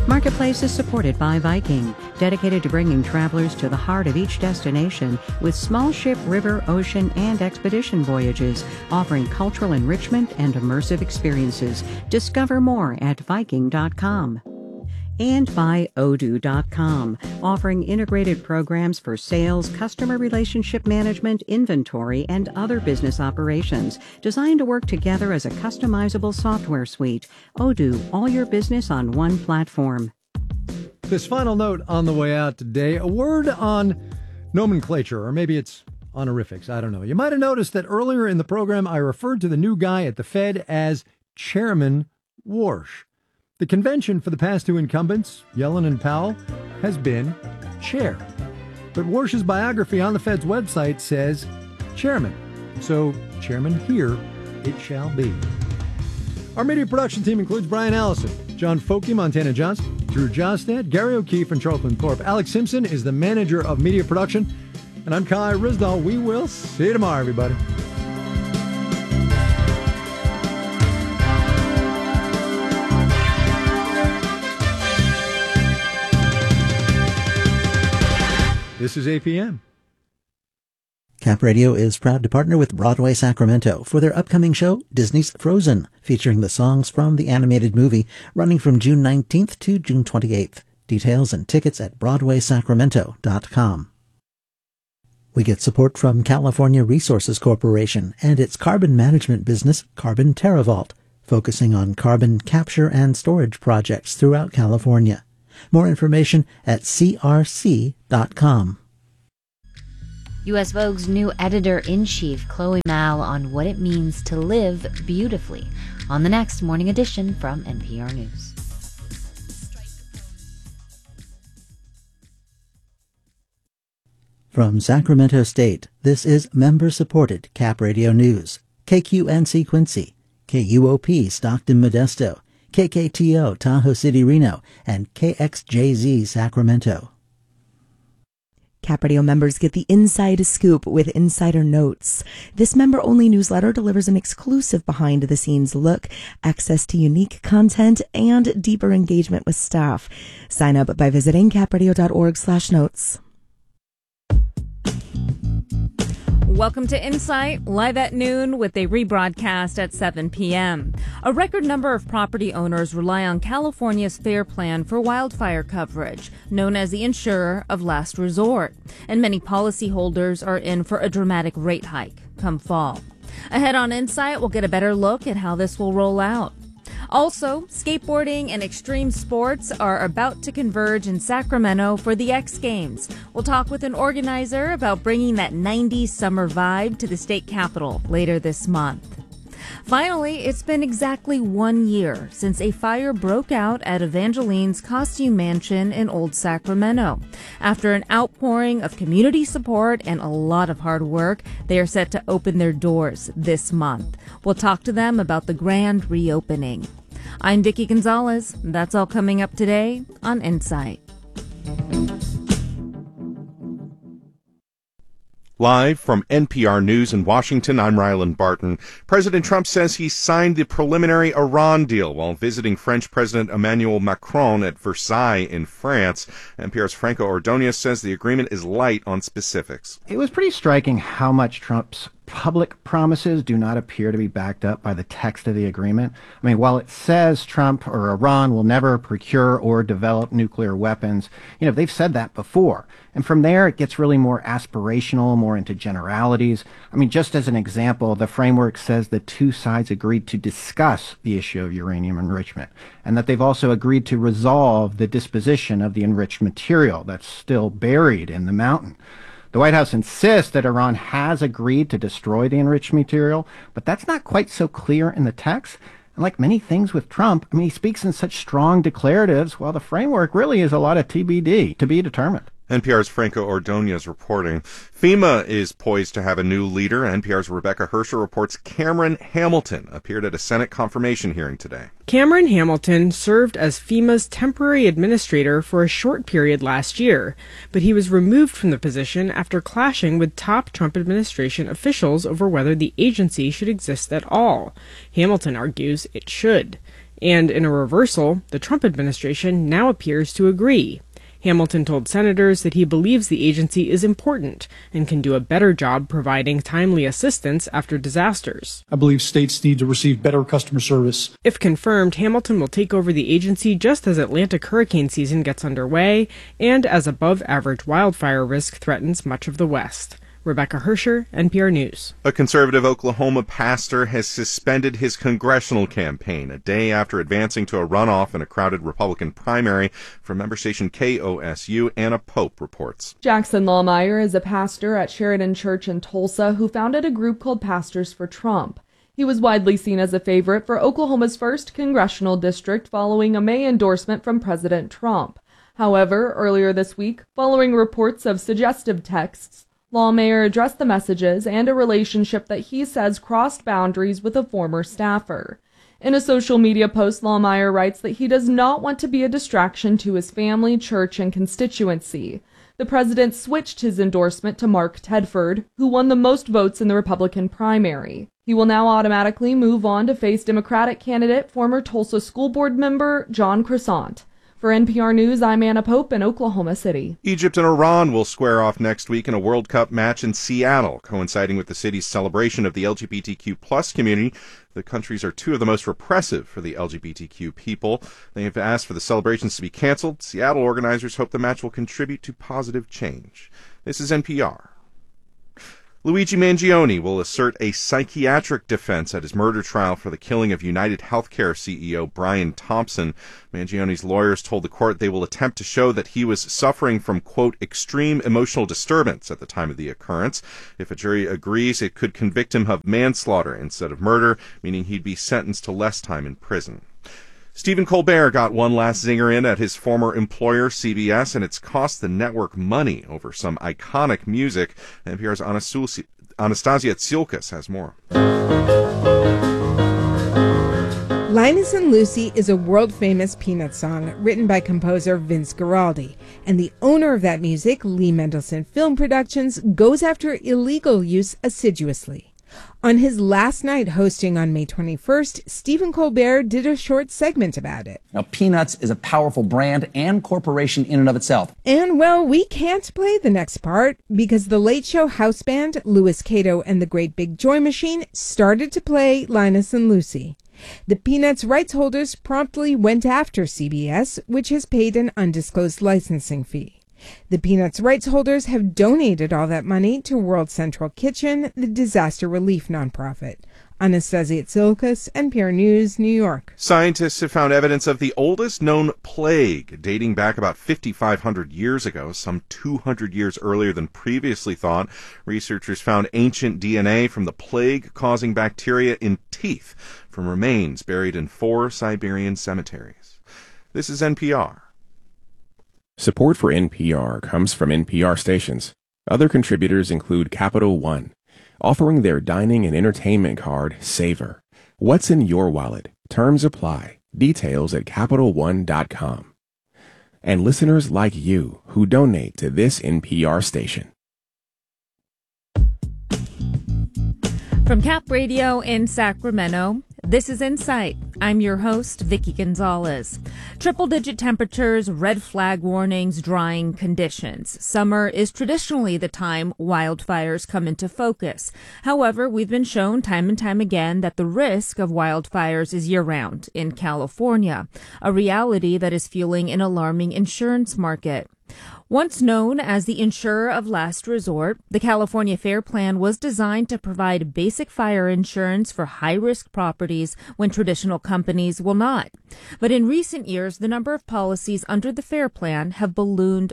Marketplace is supported by Viking, dedicated to bringing travelers to the heart of each destination with small ship, river, ocean, and expedition voyages, offering cultural enrichment and immersive experiences. Discover more at Viking.com. And by Odoo.com, offering integrated programs for sales, customer relationship management, inventory, and other business operations, designed to work together as a customizable software suite. Odoo, all your business on one platform. This final note on the way out today, a word on nomenclature, or maybe it's honorifics, I don't know. You might have noticed that earlier in the program I referred to the new guy at the Fed as Chairman Warsh. The convention for the past two incumbents, Yellen and Powell, has been chair. But Warsh's biography on the Fed's website says chairman. So chairman here it shall be. Our media production team includes Brian Allison, John Folke, Montana Johnson, Drew Jostad, Gary O'Keefe, and Charlton Thorpe. Alex Simpson is the manager of media production. And I'm Kai Rizdal. We will see you tomorrow, everybody. This is APM. Cap Radio is proud to partner with Broadway Sacramento for their upcoming show, Disney's Frozen, featuring the songs from the animated movie, running from June 19th to June 28th. Details and tickets at BroadwaySacramento.com. We get support from California Resources Corporation and its carbon management business, Carbon TerraVault, focusing on carbon capture and storage projects throughout California. More information at crc.com. U.S. Vogue's new editor-in-chief, Chloe Mal, on what it means to live beautifully on the next morning edition from NPR News. From Sacramento State, this is member-supported Cap Radio News. KQNC Quincy, KUOP Stockton Modesto, KKTO Tahoe City Reno, and KXJZ Sacramento. Cap Radio members get the inside scoop with Insider Notes. This member-only newsletter delivers an exclusive behind-the-scenes look, access to unique content, and deeper engagement with staff. Sign up by visiting capradio.org/notes. Welcome to Insight, live at noon with a rebroadcast at 7 p.m. A record number of property owners rely on California's FAIR Plan for wildfire coverage, known as the insurer of last resort. And many policyholders are in for a dramatic rate hike come fall. Ahead on Insight, we'll get a better look at how this will roll out. Also, skateboarding and extreme sports are about to converge in Sacramento for the X Games. We'll talk with an organizer about bringing that 90s summer vibe to the state capitol later this month. Finally, it's been exactly 1 year since a fire broke out at Evangeline's Costume Mansion in Old Sacramento. After an outpouring of community support and a lot of hard work, they are set to open their doors this month. We'll talk to them about the grand reopening. I'm Vicki Gonzalez. That's all coming up today on Insight. Live from NPR News in Washington, I'm Ryland Barton. President Trump says he signed the preliminary Iran deal while visiting French President Emmanuel Macron at Versailles in France. NPR's Franco Ordonez says the agreement is light on specifics. It was pretty striking how much Trump's public promises do not appear to be backed up by the text of the agreement. I mean, while it says Trump or Iran will never procure or develop nuclear weapons, they've said that before. And from there, it gets really more aspirational, more into generalities. I mean, just as an example, the framework says the two sides agreed to discuss the issue of uranium enrichment, and that they've also agreed to resolve the disposition of the enriched material that's still buried in the mountain. The White House insists that Iran has agreed to destroy the enriched material, but that's not quite so clear in the text. And like many things with Trump, he speaks in such strong declaratives, while the framework really is a lot of TBD, to be determined. NPR's Franco Ordonez reporting. FEMA is poised to have a new leader. NPR's Rebecca Hersher reports Cameron Hamilton appeared at a Senate confirmation hearing today. Cameron Hamilton served as FEMA's temporary administrator for a short period last year, but he was removed from the position after clashing with top Trump administration officials over whether the agency should exist at all. Hamilton argues it should. And in a reversal, the Trump administration now appears to agree. Hamilton told senators that he believes the agency is important and can do a better job providing timely assistance after disasters. I believe states need to receive better customer service. If confirmed, Hamilton will take over the agency just as Atlantic hurricane season gets underway and as above-average wildfire risk threatens much of the West. Rebecca Hersher, NPR News. A conservative Oklahoma pastor has suspended his congressional campaign a day after advancing to a runoff in a crowded Republican primary. From member station KOSU, Anna Pope reports. Jackson Lawmeyer is a pastor at Sheridan Church in Tulsa who founded a group called Pastors for Trump. He was widely seen as a favorite for Oklahoma's first congressional district following a May endorsement from President Trump. However, earlier this week, following reports of suggestive texts, Lawmeyer addressed the messages and a relationship that he says crossed boundaries with a former staffer. In a social media post, Lawmeyer writes that he does not want to be a distraction to his family, church, and constituency. The president switched his endorsement to Mark Tedford, who won the most votes in the Republican primary. He will now automatically move on to face Democratic candidate, former Tulsa school board member John Crescent. For NPR News, I'm Anna Pope in Oklahoma City. Egypt and Iran will square off next week in a World Cup match in Seattle, coinciding with the city's celebration of the LGBTQ+ community. The countries are two of the most repressive for the LGBTQ people. They have asked for the celebrations to be canceled. Seattle organizers hope the match will contribute to positive change. This is NPR. Luigi Mangione will assert a psychiatric defense at his murder trial for the killing of United Healthcare CEO Brian Thompson. Mangione's lawyers told the court they will attempt to show that he was suffering from, quote, extreme emotional disturbance at the time of the occurrence. If a jury agrees, it could convict him of manslaughter instead of murder, meaning he'd be sentenced to less time in prison. Stephen Colbert got one last zinger in at his former employer, CBS, and it's cost the network money over some iconic music. NPR's Anastasia Tsiolkas has more. Linus and Lucy is a world-famous Peanuts song written by composer Vince Guaraldi, and the owner of that music, Lee Mendelsohn Film Productions, goes after illegal use assiduously. On his last night hosting on May 21st, Stephen Colbert did a short segment about it. Now, Peanuts is a powerful brand and corporation in and of itself. And, well, we can't play the next part because the Late Show house band, Louis Cato and the Great Big Joy Machine, started to play Linus and Lucy. The Peanuts rights holders promptly went after CBS, which has paid an undisclosed licensing fee. The Peanuts rights holders have donated all that money to World Central Kitchen, the disaster relief nonprofit. Anastasia Tsiolkas, NPR News, New York. Scientists have found evidence of the oldest known plague, dating back about 5,500 years ago, some 200 years earlier than previously thought. Researchers found ancient DNA from the plague-causing bacteria in teeth from remains buried in 4 Siberian cemeteries. This is NPR. Support for NPR comes from NPR stations. Other contributors include Capital One, offering their dining and entertainment card, Savor. What's in your wallet? Terms apply. Details at CapitalOne.com. And listeners like you who donate to this NPR station. From Cap Radio in Sacramento, this is Insight. I'm your host, Vicki Gonzalez. Triple-digit temperatures, red flag warnings, drying conditions. Summer is traditionally the time wildfires come into focus. However, we've been shown time and time again that the risk of wildfires is year-round in California, a reality that is fueling an alarming insurance market. Once known as the insurer of last resort, the California FAIR Plan was designed to provide basic fire insurance for high-risk properties when traditional companies will not. But in recent years, the number of policies under the FAIR Plan have ballooned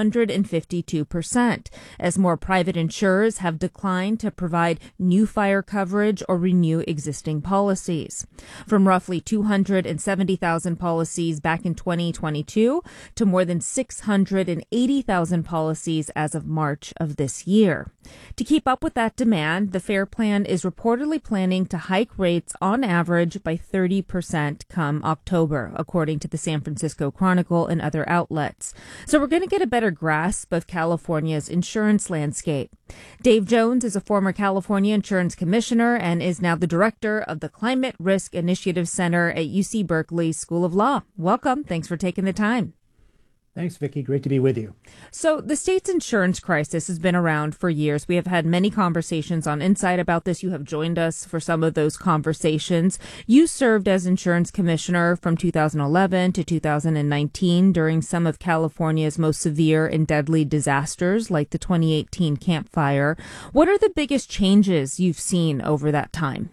152%, as more private insurers have declined to provide new fire coverage or renew existing policies. From roughly 270,000 policies back in 2022 to more than 680,000 80,000 policies as of March of this year. To keep up with that demand, the FAIR Plan is reportedly planning to hike rates on average by 30% come October, according to the San Francisco Chronicle and other outlets. So we're going to get a better grasp of California's insurance landscape. Dave Jones is a former California insurance commissioner and is now the director of the Climate Risk Initiative Center at UC Berkeley School of Law. Welcome. Thanks for taking the time. Thanks, Vicki. Great to be with you. So the state's insurance crisis has been around for years. We have had many conversations on Insight about this. You have joined us for some of those conversations. You served as insurance commissioner from 2011 to 2019 during some of California's most severe and deadly disasters, like the 2018 Camp Fire. What are the biggest changes you've seen over that time?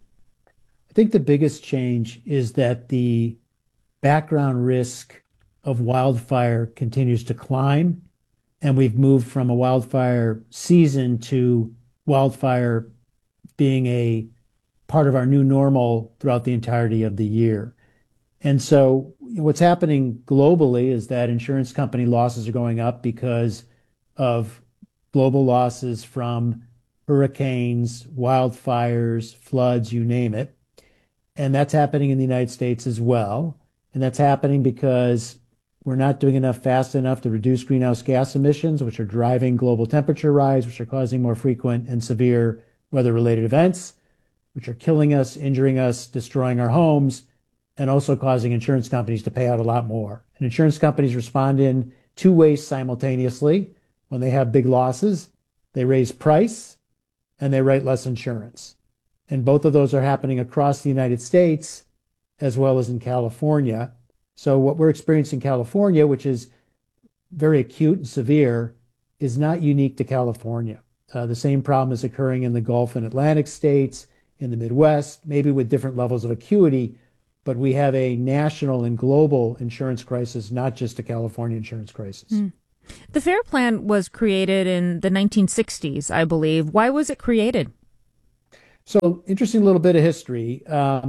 I think the biggest change is that the background risk of wildfire continues to climb, and we've moved from a wildfire season to wildfire being a part of our new normal throughout the entirety of the year. And so what's happening globally is that insurance company losses are going up because of global losses from hurricanes, wildfires, floods, you name it. And that's happening in the United States as well. And that's happening because we're not doing enough fast enough to reduce greenhouse gas emissions, which are driving global temperature rise, which are causing more frequent and severe weather-related events, which are killing us, injuring us, destroying our homes, and also causing insurance companies to pay out a lot more. And insurance companies respond in two ways simultaneously. When they have big losses, they raise price and they write less insurance. And both of those are happening across the United States as well as in California. So what we're experiencing in California, which is very acute and severe, is not unique to California. The same problem is occurring in the Gulf and Atlantic states, in the Midwest, maybe with different levels of acuity, but we have a national and global insurance crisis, not just a California insurance crisis. The FAIR Plan was created in the 1960s, I believe. Why was it created? So, interesting little bit of history.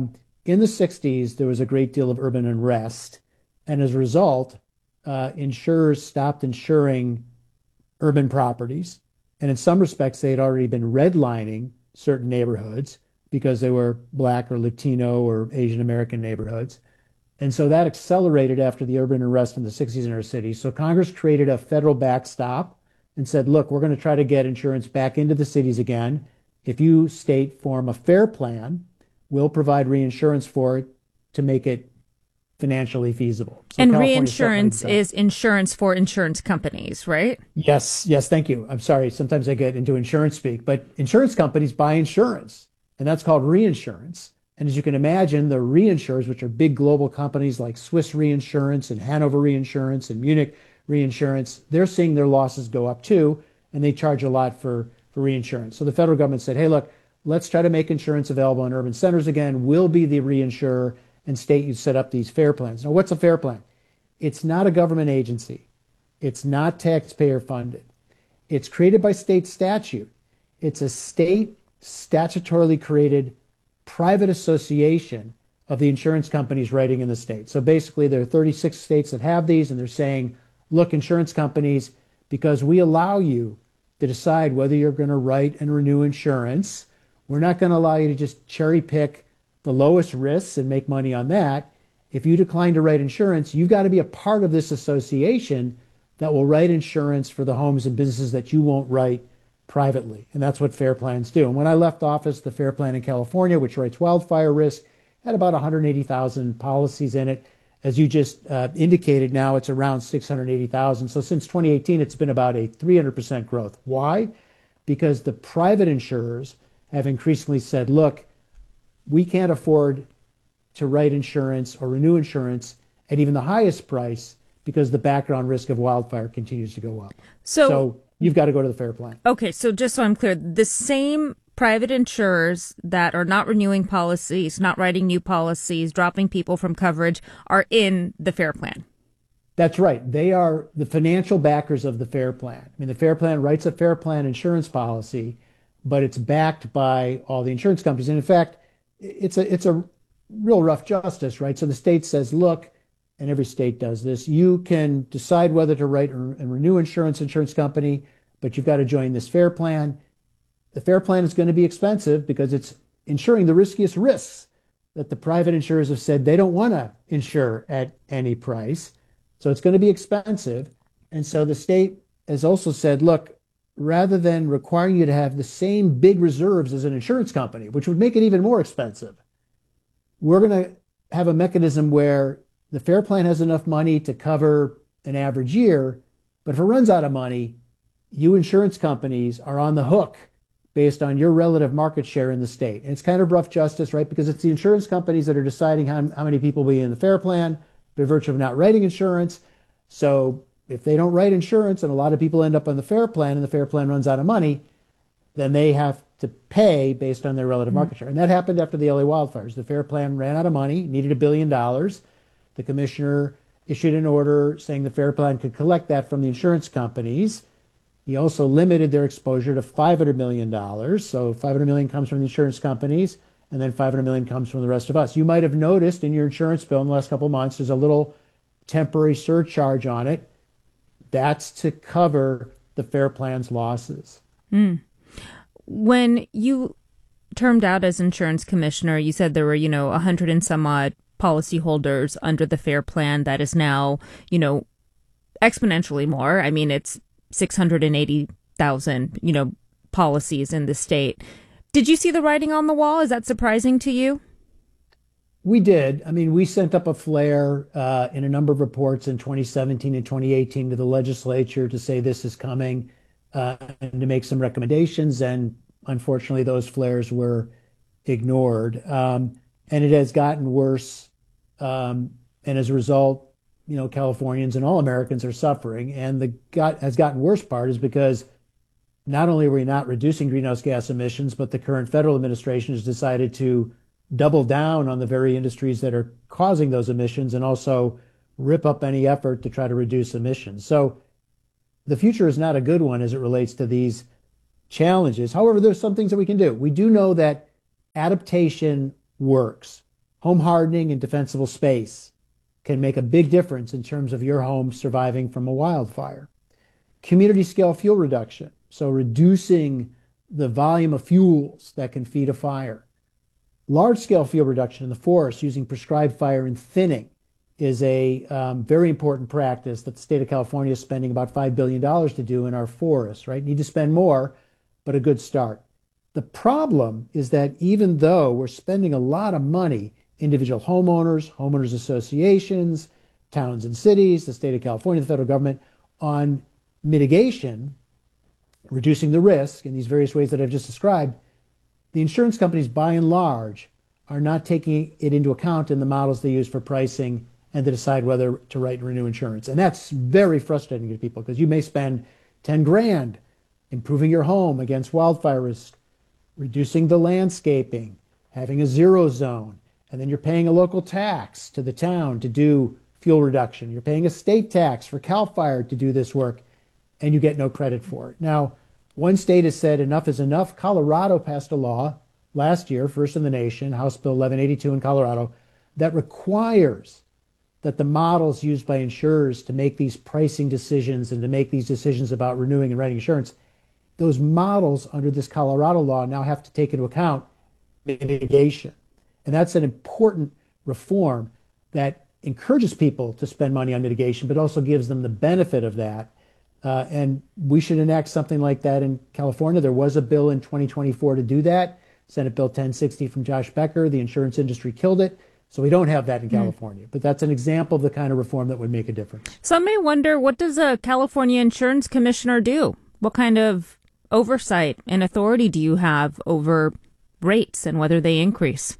In the 60s, there was a great deal of urban unrest. And as a result, insurers stopped insuring urban properties. And in some respects, they had already been redlining certain neighborhoods because they were Black or Latino or Asian American neighborhoods. And so that accelerated after the urban unrest in the 60s in our city. So Congress created a federal backstop and said, look, we're going to try to get insurance back into the cities again. If you, state, form a FAIR Plan, we'll provide reinsurance for it to make it financially feasible. So and reinsurance is insurance for insurance companies, right? Yes, thank you. I'm sorry, sometimes I get into insurance speak, but insurance companies buy insurance, and that's called reinsurance. And as you can imagine, the reinsurers, which are big global companies like Swiss Reinsurance and Hanover Reinsurance and Munich Reinsurance, they're seeing their losses go up too, and they charge a lot for reinsurance. So the federal government said, hey, look, let's try to make insurance available in urban centers again. We'll be the reinsurer, and state, you set up these FAIR Plans. Now, what's a FAIR Plan? It's not a government agency. It's not taxpayer funded. It's created by state statute. It's a state statutorily created private association of the insurance companies writing in the state. So basically, there are 36 states that have these, and they're saying, look, insurance companies, because we allow you to decide whether you're going to write and renew insurance, we're not going to allow you to just cherry pick the lowest risks and make money on that. If you decline to write insurance, you've got to be a part of this association that will write insurance for the homes and businesses that you won't write privately. And that's what FAIR Plans do. And when I left office, the FAIR Plan in California, which writes wildfire risk, had about 180,000 policies in it. As you just indicated, now it's around 680,000. So since 2018, it's been about a 300% growth. Why? Because the private insurers have increasingly said, look, we can't afford to write insurance or renew insurance at even the highest price because the background risk of wildfire continues to go up. So you've got to go to the FAIR Plan. Okay, so just so I'm clear, the same private insurers that are not renewing policies, not writing new policies, dropping people from coverage are in the FAIR Plan. That's right. They are the financial backers of the FAIR Plan. I mean, the FAIR Plan writes a FAIR Plan insurance policy, but it's backed by all the insurance companies. And in fact, it's a real rough justice, right? So the state says, look, and every state does this, you can decide whether to write and renew insurance company, but you've got to join this FAIR plan. The FAIR plan is going to be expensive because it's insuring the riskiest risks that the private insurers have said they don't want to insure at any price. So it's going to be expensive. And so the state has also said, look, rather than requiring you to have the same big reserves as an insurance company, which would make it even more expensive, we're going to have a mechanism where the FAIR plan has enough money to cover an average year, but if it runs out of money, you insurance companies are on the hook based on your relative market share in the state. And it's kind of rough justice, right? Because it's the insurance companies that are deciding how many people will be in the FAIR plan by virtue of not writing insurance. So if they don't write insurance and a lot of people end up on the FAIR plan and the FAIR plan runs out of money, then they have to pay based on their relative market share. And that happened after the LA wildfires. The FAIR plan ran out of money, needed $1 billion. The commissioner issued an order saying the FAIR plan could collect that from the insurance companies. He also limited their exposure to $500 million. So $500 million comes from the insurance companies, and then $500 million comes from the rest of us. You might have noticed in your insurance bill in the last couple of months, there's a little temporary surcharge on it. That's to cover the FAIR plan's losses. When you termed out as insurance commissioner, you said there were, 100 and some odd policyholders under the FAIR plan. That is now, exponentially more. I mean, it's 680,000, policies in the state. Did you see the writing on the wall? Is that surprising to you? We did. I mean, we sent up a flare in a number of reports in 2017 and 2018 to the legislature to say this is coming and to make some recommendations. And unfortunately, those flares were ignored. And it has gotten worse. And as a result, Californians and all Americans are suffering. And has gotten worse part is because not only are we not reducing greenhouse gas emissions, but the current federal administration has decided to double down on the very industries that are causing those emissions and also rip up any effort to try to reduce emissions. So the future is not a good one as it relates to these challenges. However, there's some things that we can do. We do know that adaptation works. Home hardening and defensible space can make a big difference in terms of your home surviving from a wildfire. Community scale fuel reduction, so reducing the volume of fuels that can feed a fire. Large scale fuel reduction in the forest using prescribed fire and thinning is a very important practice that the state of California is spending about $5 billion to do in our forests, right? Need to spend more, but a good start. The problem is that even though we're spending a lot of money, individual homeowners associations, towns and cities, the state of California, the federal government, on mitigation, reducing the risk in these various ways that I've just described, the insurance companies, by and large, are not taking it into account in the models they use for pricing and to decide whether to write and renew insurance. And that's very frustrating to people because you may spend 10 grand improving your home against wildfire risk, reducing the landscaping, having a zero zone, and then you're paying a local tax to the town to do fuel reduction. You're paying a state tax for CAL FIRE to do this work, and you get no credit for it. Now, one state has said enough is enough. Colorado passed a law last year, first in the nation, House Bill 1182 in Colorado, that requires that the models used by insurers to make these pricing decisions and to make these decisions about renewing and writing insurance, those models under this Colorado law now have to take into account mitigation. And that's an important reform that encourages people to spend money on mitigation, but also gives them the benefit of that. And we should enact something like that in California. There was a bill in 2024 to do that, Senate Bill 1060 from Josh Becker. The insurance industry killed it. So we don't have that in California. But that's an example of the kind of reform that would make a difference. Some may wonder, what does a California insurance commissioner do? What kind of oversight and authority do you have over rates and whether they increase?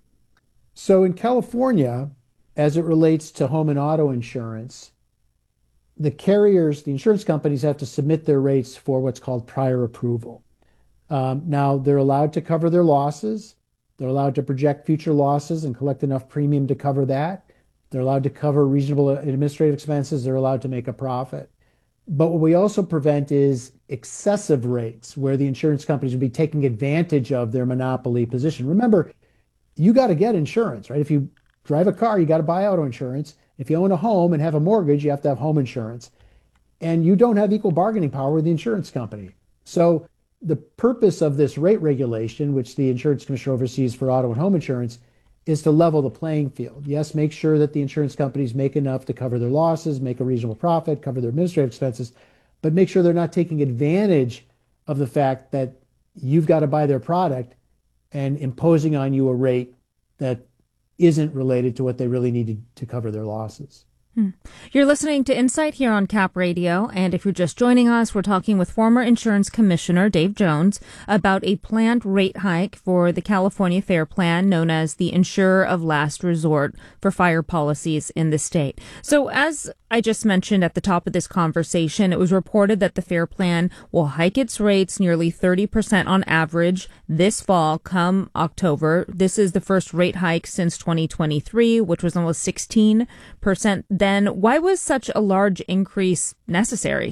So in California, as it relates to home and auto insurance, the carriers, the insurance companies, have to submit their rates for what's called prior approval. Now, they're allowed to cover their losses. They're allowed to project future losses and collect enough premium to cover that. They're allowed to cover reasonable administrative expenses. They're allowed to make a profit. But what we also prevent is excessive rates where the insurance companies would be taking advantage of their monopoly position. Remember, you got to get insurance, right? If you drive a car, you got to buy auto insurance. If you own a home and have a mortgage, you have to have home insurance. And you don't have equal bargaining power with the insurance company. So the purpose of this rate regulation, which the insurance commissioner oversees for auto and home insurance, is to level the playing field. Yes, make sure that the insurance companies make enough to cover their losses, make a reasonable profit, cover their administrative expenses, but make sure they're not taking advantage of the fact that you've got to buy their product and imposing on you a rate that isn't related to what they really needed to cover their losses. You're listening to Insight here on Cap Radio, and if you're just joining us, we're talking with former Insurance Commissioner Dave Jones about a planned rate hike for the California FAIR Plan, known as the Insurer of Last Resort for fire policies in the state. So as I just mentioned at the top of this conversation, it was reported that the FAIR Plan will hike its rates nearly 30% on average this fall come October. This is the first rate hike since 2023, which was almost 16% then. Why was such a large increase necessary?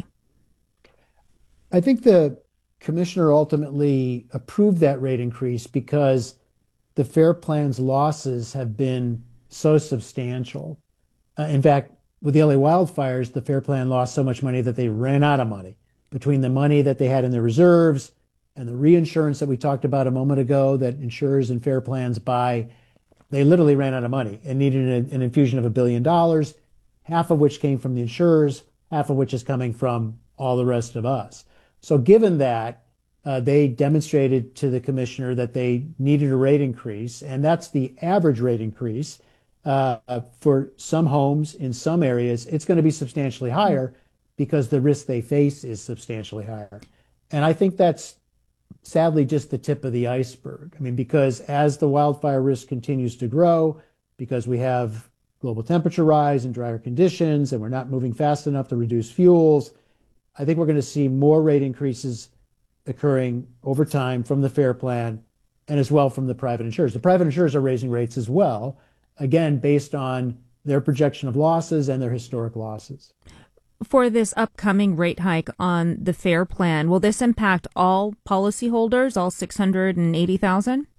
I think the commissioner ultimately approved that rate increase because the FAIR Plan's losses have been so substantial. In fact, with the LA wildfires, the FAIR Plan lost so much money that they ran out of money. Between the money that they had in their reserves and the reinsurance that we talked about a moment ago that insurers and FAIR Plans buy, they literally ran out of money and needed an infusion of $1 billion, half of which came from the insurers, half of which is coming from all the rest of us. So given that, they demonstrated to the commissioner that they needed a rate increase, and that's the average rate increase. For some homes in some areas, it's going to be substantially higher because the risk they face is substantially higher. And I think that's sadly just the tip of the iceberg. I mean, because as the wildfire risk continues to grow, because we have global temperature rise and drier conditions, and we're not moving fast enough to reduce fuels, I think we're going to see more rate increases occurring over time from the FAIR Plan and as well from the private insurers. The private insurers are raising rates as well, again, based on their projection of losses and their historic losses. For this upcoming rate hike on the FAIR Plan, will this impact all policyholders, all 680,000?